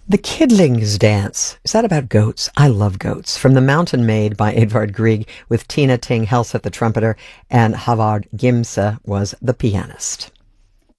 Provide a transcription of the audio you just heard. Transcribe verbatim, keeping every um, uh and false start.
The Kidling's Dance. Is that about goats? I love goats. From The Mountain Maid by Edvard Grieg, with Tina Ting Helseth, the trumpeter, and Havard Gimse was the pianist.